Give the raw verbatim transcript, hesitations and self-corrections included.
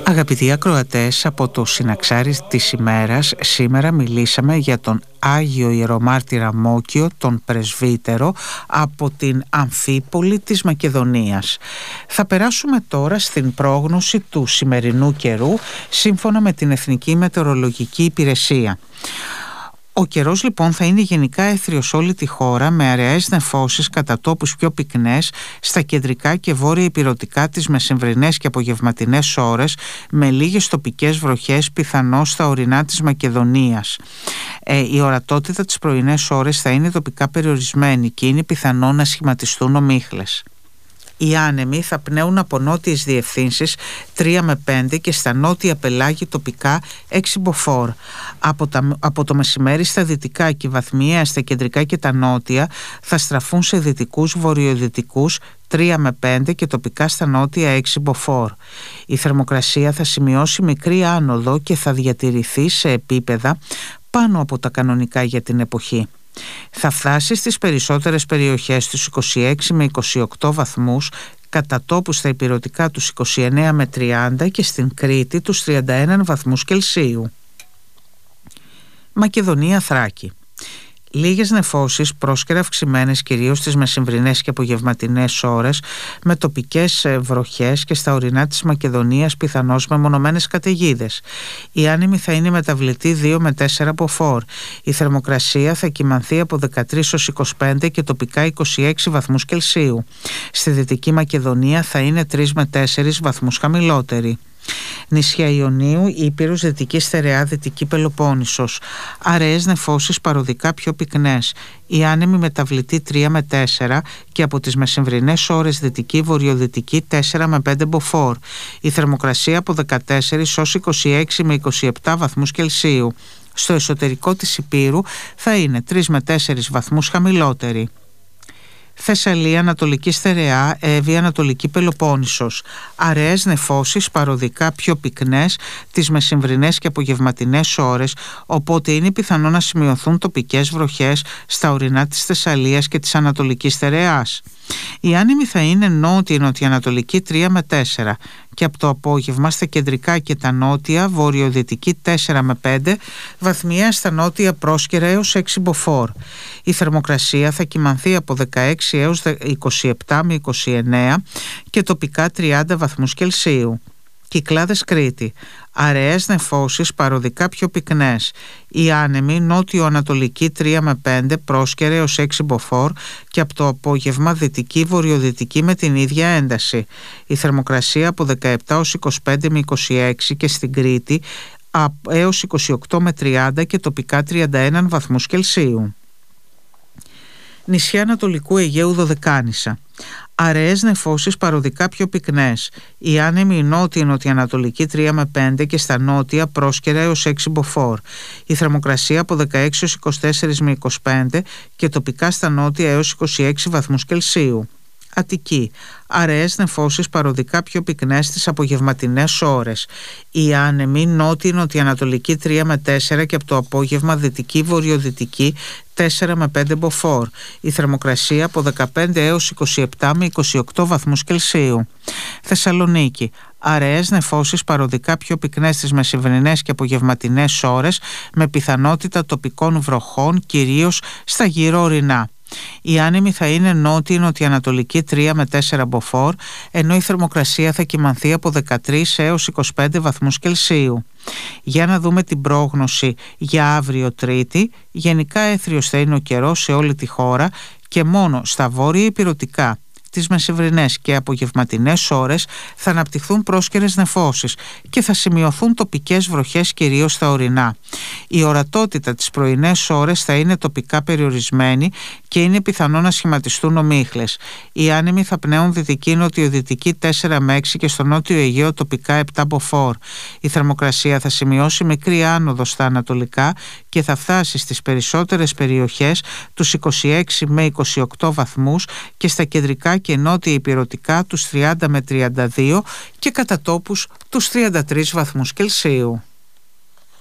Αγαπητοί ακροατές, από το Συναξάρι της ημέρας σήμερα μιλήσαμε για τον Άγιο Ιερομάρτυρα Μόκιο, τον Πρεσβύτερο από την Αμφίπολη της Μακεδονίας. Θα περάσουμε τώρα στην πρόγνωση του σημερινού καιρού σύμφωνα με την Εθνική Μετεωρολογική Υπηρεσία. Ο καιρός λοιπόν θα είναι γενικά έθριος όλη τη χώρα με αραίες νεφώσεις κατά τόπους πιο πυκνές στα κεντρικά και βόρεια ηπειρωτικά τις μεσημβρινές και απογευματινές ώρες με λίγες τοπικές βροχές πιθανώς στα ορεινά της Μακεδονίας. Ε, η ορατότητα τις πρωινές ώρες θα είναι τοπικά περιορισμένη και είναι πιθανό να σχηματιστούν ομίχλες. Οι άνεμοι θα πνέουν από νότιες διευθύνσεις τρία με πέντε και στα νότια πελάγη τοπικά έξι μποφόρ. Από, τα, από το μεσημέρι στα δυτικά και βαθμιαία στα κεντρικά και τα νότια θα στραφούν σε δυτικούς βορειοδυτικούς τρία με πέντε και τοπικά στα νότια έξι μποφόρ. Η θερμοκρασία θα σημειώσει μικρή άνοδο και θα διατηρηθεί σε επίπεδα πάνω από τα κανονικά για την εποχή. Θα φτάσει στις περισσότερες περιοχές στους είκοσι έξι με είκοσι οκτώ βαθμούς, κατά τόπους στα ηπειρωτικά τους είκοσι εννέα με τριάντα και στην Κρήτη τους τριάντα ένα βαθμούς Κελσίου. Μακεδονία Θράκη. Λίγες νεφώσεις, πρόσκαιρα αυξημένες κυρίως στις μεσημβρινές και απογευματινές ώρες, με τοπικές βροχές και στα ορεινά της Μακεδονίας πιθανώς με μονομένες καταιγίδες. Η άνεμη θα είναι μεταβλητή δύο με τέσσερα μποφόρ. Η θερμοκρασία θα κυμανθεί από δεκατρείς έως είκοσι πέντε και τοπικά είκοσι έξι βαθμούς Κελσίου. Στη Δυτική Μακεδονία θα είναι τρεις με τέσσερις βαθμούς χαμηλότερη. Νησιά Ιωνίου, Ήπειρος, Δυτική Στερεά, Δυτική Πελοπόννησος. Αραίες νεφώσεις παροδικά πιο πυκνές. Η άνεμη μεταβλητή τρία με τέσσερα και από τις μεσημβρινές ώρες δυτική βορειοδυτική τέσσερα με πέντε μποφόρ. Η θερμοκρασία από δεκατέσσερα έως είκοσι έξι με είκοσι επτά βαθμούς Κελσίου. Στο εσωτερικό της Ηπείρου θα είναι τρεις με τέσσερις βαθμούς χαμηλότερη. Θεσσαλία, Ανατολική Στερεά, Εύβοια, Ανατολική Πελοπόννησος. Αραίες νεφώσεις παροδικά πιο πυκνές τις μεσημβρινές και απογευματινές ώρες, οπότε είναι πιθανό να σημειωθούν τοπικές βροχές στα ορεινά της Θεσσαλίας και της Ανατολικής Στερεάς. Η άνεμη θα είναι νότια-νοτιοανατολική τρία με τέσσερα και από το απόγευμα στα κεντρικά και τα νότια βορειοδυτική τέσσερα με πέντε, βαθμιαία στα νότια πρόσκαιρα έως έξι μποφόρ. Η θερμοκρασία θα κυμανθεί από δεκαέξι έως είκοσι επτά με είκοσι εννέα και τοπικά τριάντα βαθμούς Κελσίου. Κυκλάδες Κρήτη. Αραίες νεφώσεις παροδικά πιο πυκνές. Η άνεμη νότιο-ανατολική τρία με πέντε, πρόσκαιρα έως έξι μποφόρ και από το απόγευμα δυτική βορειοδυτική με την ίδια ένταση. Η θερμοκρασία από δεκαεπτά έως είκοσι πέντε με είκοσι έξι και στην Κρήτη έως είκοσι οκτώ με τριάντα και τοπικά τριάντα ένα βαθμούς Κελσίου. Νησιά Ανατολικού Αιγαίου Δωδεκάνησα. Αραίες νεφώσεις παροδικά πιο πυκνές. Η άνεμη νότια-νοτιοανατολική τρία με πέντε και στα νότια πρόσκαιρα έως έξι μποφόρ. Η θερμοκρασία από δεκαέξι έως είκοσι τέσσερα με είκοσι πέντε και τοπικά στα νότια έως είκοσι έξι βαθμούς Κελσίου. Αττική. Αραίες νεφώσεις παροδικά πιο πυκνές στις απογευματινές ώρες. Η άνεμη νότια-νοτιοανατολική τρία με τέσσερα και από το απόγευμα δυτική βορειοδυτική τέσσερα με πέντε μποφόρ. Η θερμοκρασία από δεκαπέντε έως είκοσι επτά με είκοσι οκτώ βαθμούς Κελσίου. Θεσσαλονίκη. Αραίες νεφώσεις παροδικά πιο πυκνές στις μεσημβρινές και απογευματινές ώρες με πιθανότητα τοπικών βροχών κυρίως στα γύρω ορεινά. Η άνεμη θα είναι νότια-νοτιοανατολική τρία με τέσσερα μποφόρ, ενώ η θερμοκρασία θα κυμανθεί από δεκατρείς έως είκοσι πέντε βαθμούς Κελσίου. Για να δούμε την πρόγνωση για αύριο Τρίτη. Γενικά έθριος θα είναι ο καιρός σε όλη τη χώρα και μόνο στα βόρεια ηπειρωτικά τις μεσημβρινές και απογευματινές ώρες θα αναπτυχθούν πρόσκαιρες νεφώσεις και θα σημειωθούν τοπικές βροχές κυρίως στα ορεινά. Η ορατότητα τις πρωινές ώρες θα είναι τοπικά περιορισμένη και είναι πιθανό να σχηματιστούν ομίχλες. Οι άνεμοι θα πνέουν δυτική νοτιοδυτική τέσσερα με έξι και στο νότιο Αιγαίο τοπικά επτά μποφόρ. Η θερμοκρασία θα σημειώσει μικρή άνοδο στα ανατολικά και θα φτάσει στις περισσότερες περιοχές τους είκοσι έξι με είκοσι οκτώ βαθμούς και στα κεντρικά και νότια ηπειρωτικά τους τριάντα με τριάντα δύο και κατά τόπους τους τριάντα τρεις βαθμούς Κελσίου.